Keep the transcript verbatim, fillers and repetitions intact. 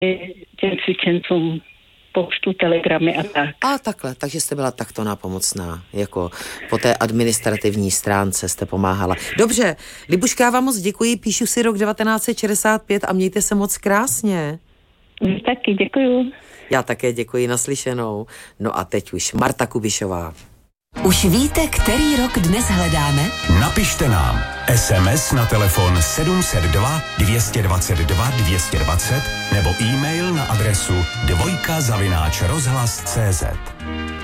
těm cvičencům poštu, telegramy a tak. A takhle, takže jste byla takto nápomocná, jako po té administrativní stránce jste pomáhala. Dobře, Libuška, já vám moc děkuji, píšu si rok devatenáct set šedesát pět a mějte se moc krásně. Taky děkuju. Já také děkuji, naslyšenou. No a teď už Marta Kubišová. Už víte, který rok dnes hledáme? Napište nám es em es na telefon sedm set dva dvě dvacet dva dvě dvacet nebo e-mail na adresu dvojka zavináč rozhlas tečka cé zet.